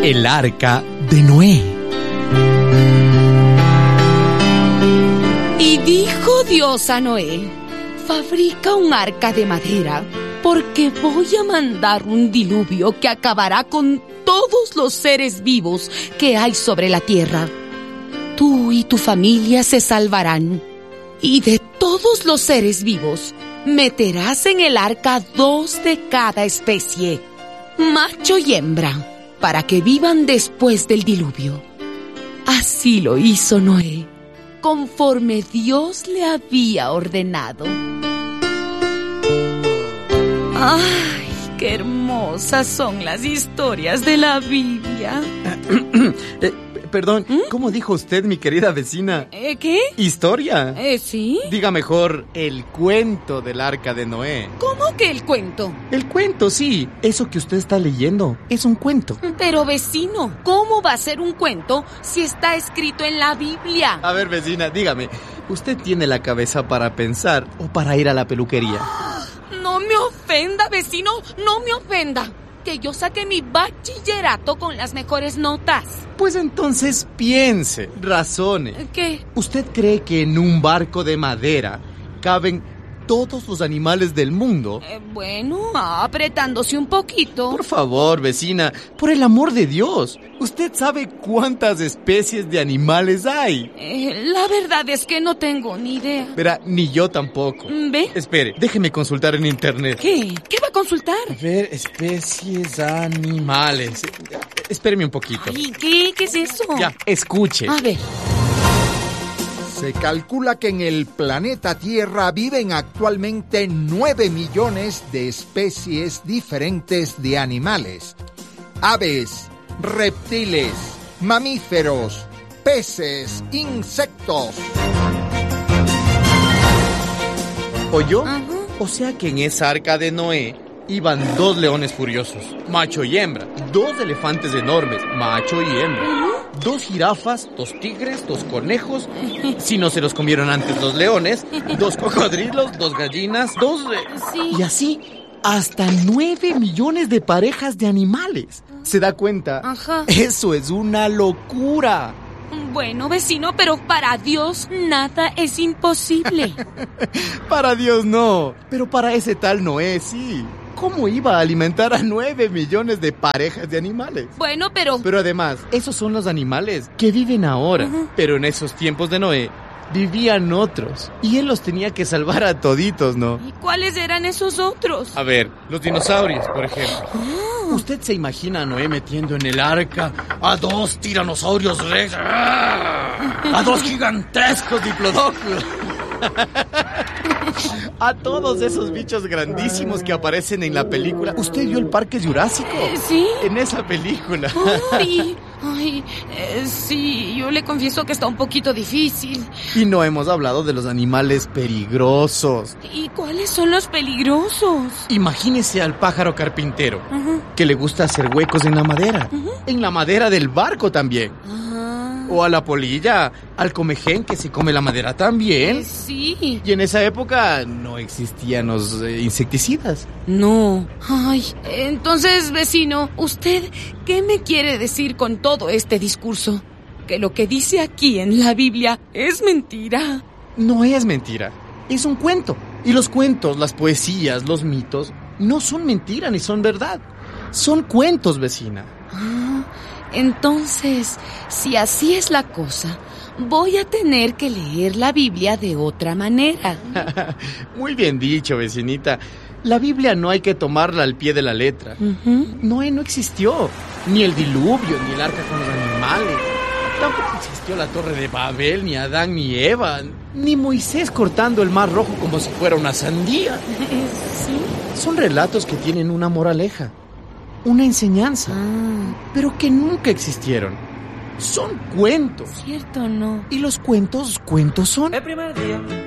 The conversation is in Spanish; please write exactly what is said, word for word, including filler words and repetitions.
El arca de Noé. Y dijo Dios a Noé: fabrica un arca de madera, porque voy a mandar un diluvio que acabará con todos los seres vivos que hay sobre la tierra. Tú y tu familia se salvarán, y de todos los seres vivos meterás en el arca dos de cada especie, macho y hembra, para que vivan después del diluvio. Así lo hizo Noé, conforme Dios le había ordenado. ¡Ay, qué hermosas son las historias de la Biblia! eh, perdón, ¿Mm? ¿Cómo dijo usted, mi querida vecina? ¿Eh, qué? ¿Historia? Eh, ¿sí? Diga mejor, el cuento del arca de Noé. ¿Cómo que el cuento? El cuento, sí. Eso que usted está leyendo es un cuento. Pero, vecino, ¿cómo va a ser un cuento si está escrito en la Biblia? A ver, vecina, dígame, ¿usted tiene la cabeza para pensar o para ir a la peluquería? No me ofenda, vecino, no me ofenda. Que yo saqué mi bachillerato con las mejores notas. Pues entonces piense, razone. ¿Qué? ¿Usted cree que en un barco de madera caben todos los animales del mundo? Eh, bueno, apretándose un poquito. Por favor, vecina, por el amor de Dios, ¿usted sabe cuántas especies de animales hay? Eh, la verdad es que no tengo ni idea. Verá, ni yo tampoco. ¿Ve? Espere, déjeme consultar en internet. ¿Qué? ¿Qué va a consultar? A ver, especies animales. Espéreme un poquito. Ay, ¿qué? ¿Qué es eso? Ya, escuche. A ver. Se calcula que en el planeta Tierra viven actualmente nueve millones de especies diferentes de animales. Aves, reptiles, mamíferos, peces, insectos. ¿Oyó? Uh-huh. O sea que en esa arca de Noé iban dos leones furiosos, macho y hembra, dos elefantes enormes, macho y hembra, uh-huh. dos jirafas, dos tigres, dos conejos, si no se los comieron antes los leones, dos cocodrilos, dos gallinas, dos... Sí. Y así, hasta nueve millones de parejas de animales. ¿Se da cuenta? Ajá. Eso es una locura. Bueno, vecino, pero para Dios nada es imposible. Para Dios no, pero para ese tal Noé sí. ¿Cómo iba a alimentar a nueve millones de parejas de animales? Bueno, pero... Pero además, esos son los animales que viven ahora. Uh-huh. Pero en esos tiempos de Noé vivían otros. Y él los tenía que salvar a toditos, ¿no? ¿Y cuáles eran esos otros? A ver, los dinosaurios, por ejemplo. Oh. ¿Usted se imagina a Noé metiendo en el arca a dos tiranosaurios rex? A dos gigantescos diplodocus. A todos esos bichos grandísimos que aparecen en la película. ¿Usted vio el Parque Jurásico? Eh, ¿Sí? En esa película. Ay, ay, eh, sí, yo le confieso que está un poquito difícil. Y no hemos hablado de los animales peligrosos. ¿Y cuáles son los peligrosos? Imagínese al pájaro carpintero, Uh-huh. que le gusta hacer huecos en la madera. Uh-huh. En la madera del barco también. Ah. O a la polilla, al comején que se come la madera también. Eh, sí. Y en esa época no existían los eh, insecticidas. No. Ay, entonces, vecino, ¿usted qué me quiere decir con todo este discurso? ¿Que lo que dice aquí en la Biblia es mentira? No es mentira, es un cuento. Y los cuentos, las poesías, los mitos, no son mentira ni son verdad. Son cuentos, vecina. Ah, entonces, si así es la cosa, voy a tener que leer la Biblia de otra manera. Muy bien dicho, vecinita. La Biblia no hay que tomarla al pie de la letra. Uh-huh. Noé no existió, ni el diluvio, ni el arca con los animales. Tampoco existió la Torre de Babel, ni Adán, ni Eva, ni Moisés cortando el mar rojo como si fuera una sandía. Sí. Son relatos que tienen una moraleja, una enseñanza, Ah, pero que nunca existieron. Son cuentos. cierto, no. Y los cuentos, cuentos son. El primer día